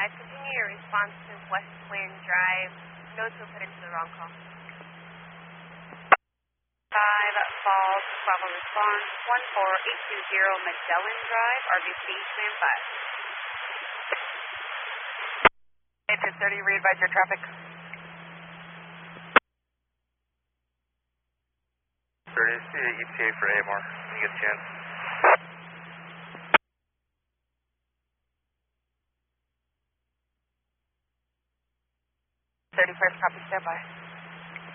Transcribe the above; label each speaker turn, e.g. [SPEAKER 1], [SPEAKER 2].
[SPEAKER 1] Continue your response to West Wind Drive. Notes were put into the wrong call.
[SPEAKER 2] 5 Falls, Bravo response, 14820 Medellin Drive, RBC, stand by.
[SPEAKER 3] Engine 30, re-advise your traffic.
[SPEAKER 4] 30, ETA for AMR, when you get a chance.
[SPEAKER 3] 31st, copy, stand by.